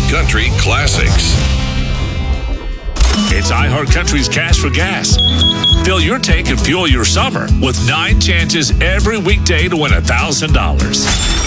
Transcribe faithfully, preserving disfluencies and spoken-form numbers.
Country Classics. It's iHeartCountry's Cash for Gas. Fill your tank and fuel your summer with nine chances every weekday to win one thousand dollars.